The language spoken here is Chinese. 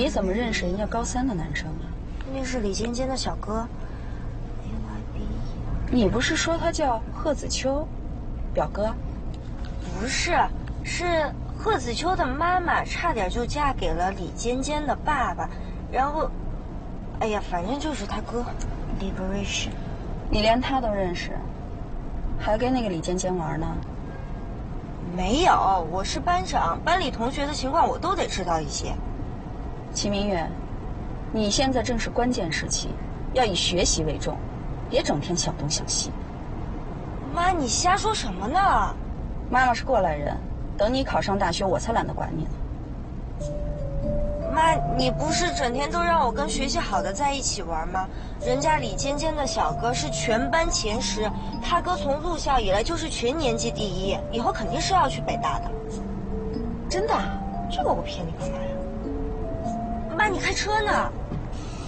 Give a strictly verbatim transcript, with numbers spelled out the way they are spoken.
你怎么认识人家高三的男生啊？ 那是李尖尖的小哥。 你不是说他叫贺子秋，表哥？ 不是，是贺子秋的妈妈差点就嫁给了李尖尖的爸爸，然后，哎呀，反正就是他哥 ，Liberation。 你连他都认识，还跟那个李尖尖玩呢？ 没有，我是班长，班里同学的情况我都得知道一些。 齐明月，你现在正是关键时期，要以学习为重，别整天想东想西。 妈，你瞎说什么呢？ 妈妈是过来人，等你考上大学，我才懒得管你呢。 妈，你不是整天都让我跟学习好的在一起玩吗？人家李尖尖的小哥是全班前十，他哥从入校以来就是全年级第一，以后肯定是要去北大的。 真的？ 这个我骗你干嘛呀？妈，你开车呢？